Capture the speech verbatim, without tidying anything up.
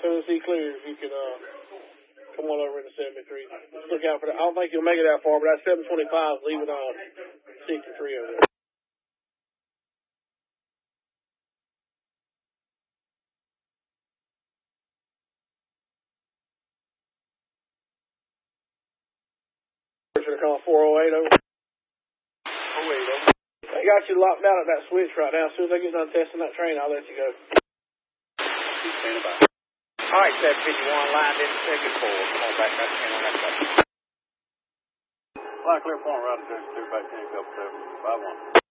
soon as he clears, you can uh, come on over in the seventy-three. Just look out for that. I don't think you'll make it that far, but that seven twenty-five is leaving on sixty-three over there. Should have called four oh eight over. Oh, wait, over. They got you locked out at that switch right now. As soon as I get done testing that train, I'll let you go. Keep saying about it. All right, seven fifty-one, lined in second four. Come on back, back ten on that side. Line clear point, right to two, back ten, couple seven, five one.